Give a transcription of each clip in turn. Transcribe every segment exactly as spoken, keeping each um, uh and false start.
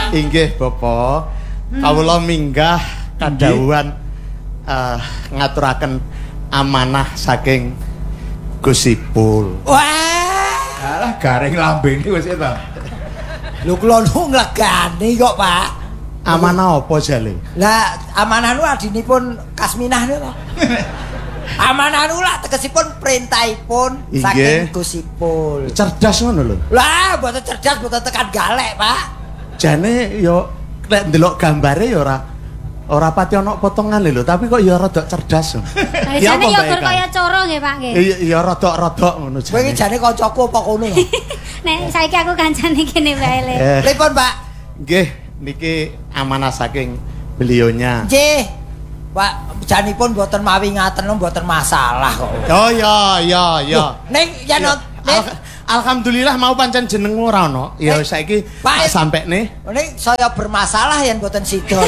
Inggih Bapak. Kawula minggah kadhawuhan uh, ngaturaken amanah saking Gus Ipul. Wah, alah garing lambene wis eta. Lho kula nu nglegani kok, Pak. Amanah apa jale? Lah, amanah nu adinipun Kasminah niku. Amanah nu lah tegesipun perintahipun saking Gus Ipul. Cerdas ngono lho. Lah, mboten cerdas, mboten tekan galek, Pak. Jane yo nek ndelok gambare ya ora ora pati ana potongan lho, tapi kok ya rada cerdas. Ya jane ya gur kaya coro nggih, Pak nggih. Iya ya rada-rada ngono jane. Kowe iki jane kancaku apa kono? Nek saiki aku kancane kene wae le. Pripun, Pak? Nggih, niki amanah saking beliaunya. Nggih. Pak, janipun mboten mawi ngaten mboten masalah kok. Oh iya iya iya. Ning yen alhamdulillah mau pancen jenengmu ora ono. Ya saiki Pak sampene. Ning saya bermasalah yen mboten sida.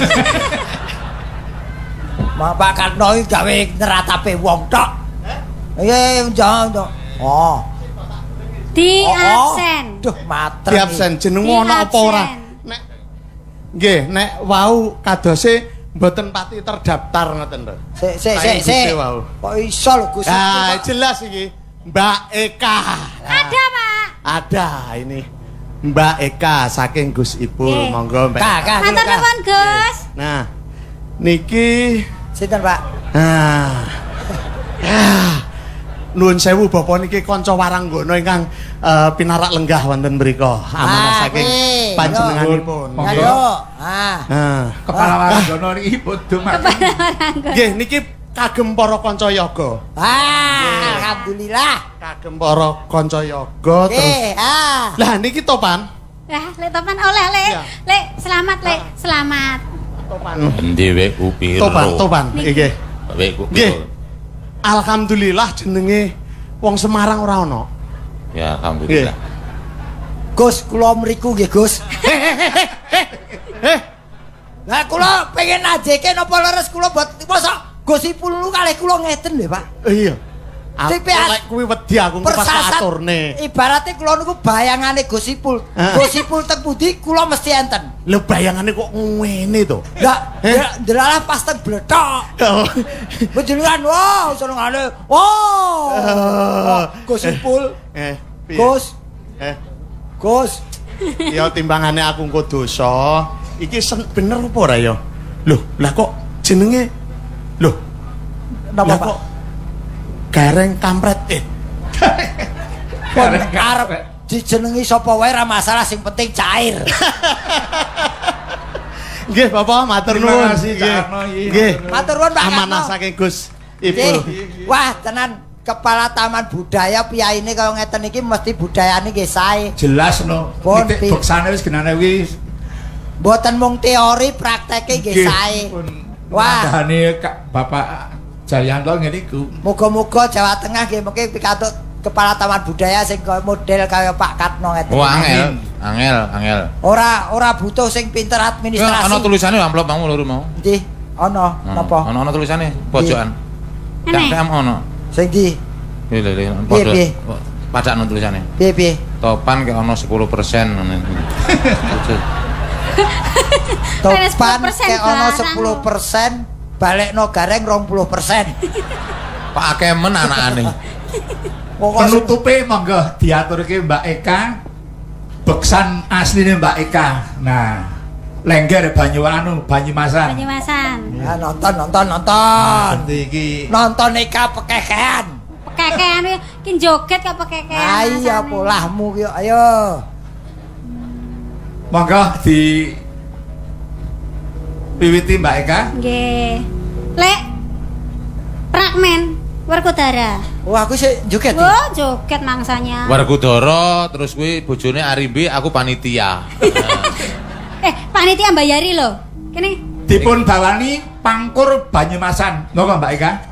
Pak Katno iki gawe neratape wong tok. Iya, jangan. Oh. Di absen. Duh, mater. Di absen jenengmu ono apa ora? Nek nggih, nek wau kadose mboten pati terdaftar ngoten lho. Sik sik sik sik. Kok iso lho Gus. Ah, jelas iki. Mbak Eka. Ada, Pak. Ada ini. Mbak Eka saking Gus Ipul. Monggo Mbak. Matur nuwun, Gus. Nah, niki sinten, Pak? Nah. Nuwun sewu Bapak niki kanca waranggono ingkang uh, pinarak lenggah wonten mriku. Amanah saking panjenenganipun. Monggo. Ah. Nah, kepala waranggono niki padha mati. Nggih, niki kagem para kanca yoga. Ah, alhamdulillah. Kagem para kanca yoga terus. Nggih, ah. Lah niki topan. Lah, Lek Topan oleh, Lek. Lek, selamat, Lek. Selamat. Topan. Endi wek upiro? Topan, topan. Nggih. Wek upiro. Nggih. Alhamdulillah jenenge wong Semarang ora ono. Ya, alhamdulillah. Gus, kula mriku nggih, Gus. Eh. Lah kula pengen ajeke napa leres kula buat mosok Gus Ipul lu kalih kula ngeten lho, Pak. Iya. Tipe lek kuwi wedi aku pas aturne. Ibarate kula niku bayangane Gus Ipul. Gus Ipul teng pundi kula mesti enten. Lho bayangane kok ngene to. Lah, ndelalah pas teng bletok. Panjenengan wow senengane. Wow. Gus Ipul. Eh, Gus. Eh. Gus. Ya timbangane aku engko dosa. Iki bener apa ora ya? Loh, lah kok jenenge Loh. Napa, Pak? Gareng kampret eh. Gareng arep dijenengi sapa wae ora masalah sing penting cair. Nggih, Bapak, matur nuwun. Nggih. Matur nuwun, Pak. Amanah saking Gus Ipul. Wah, tenan kepala taman budaya piyaine kaya ngeten iki mesti budayane nggih sae. Jelas no. Titik beksane wis genane wis. Mboten mung teori, prakteke nggih sae. Wah, dane Bapak Jaryanto ngene iku. Muga-muga Jawa Tengah nggih mengke pikatut kepala taman budaya sing kaya model kaya Pak Katno ngeten. Oh, angel, angel, angel. Ora ora butuh sing pinter administrasi. Ana tulisane amplop mau lho mau. Ndi? Ana, napa? Ana ana tulisane pojokan. Nek ono. Sing ndi? Lho lho padha. Padakno tulisane. Piye piye? Topan ke ono sepuluh persen ngene. Topan ke ono sepuluh persen, balekno gareng rong puluh persen. Pak akeh men anakane. Penutupe monggo diaturke Mbak Eka. Beksan asline Mbak Eka. Nah, Lengger Banyuwanu, Banyumasan. Banyumasan. Ya nonton nonton nonton. Iki nonton Eka pekekean. Pekekean iki joget kok pekekean. Ayo polahmu ki ayo. Monggo di piwiti Mbak Eka. Nggih. Lek Prakmen Werkudara. Wah, aku sih joget. Oh, joget mangsanya. Werkudara terus kuwi bojone Arimbi, aku panitia. Eh, panitia mbayari lho. Kene dipun bawani Pangkur Banyumasan. Monggo Mbak Eka.